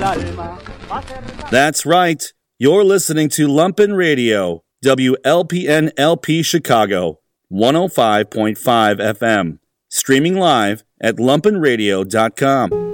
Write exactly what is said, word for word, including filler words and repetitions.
That's right. You're listening to Lumpen Radio, W L P N L P Chicago, one oh five point five F M. Streaming live at lumpen radio dot com.